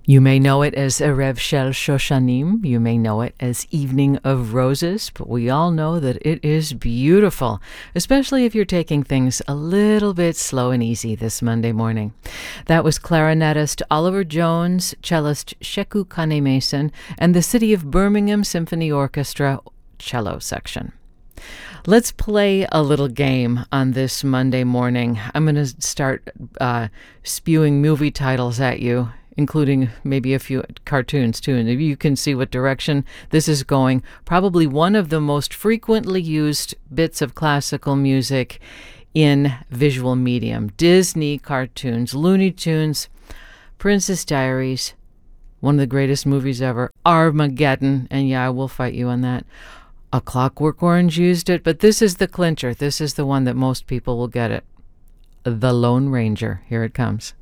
You may know it as Erev Shel Shoshanim. You may know it as Evening of Roses, but we all know that it is beautiful, especially if you're taking things a little bit slow and easy this Monday morning. That was clarinetist Oliver Jones, cellist Sheku Kane Mason, and the City of Birmingham Symphony Orchestra cello section. Let's play a little game on this Monday morning. I'm going to start spewing movie titles at you, including maybe a few cartoons too, and you can see what direction this is going. Probably one of the most frequently used bits of classical music in visual medium. Disney cartoons, Looney Tunes, Princess Diaries, one of the greatest movies ever, Armageddon, and yeah, I will fight you on that. A Clockwork Orange used it, but this is the clincher. This is the one that most people will get it. The Lone Ranger. Here it comes.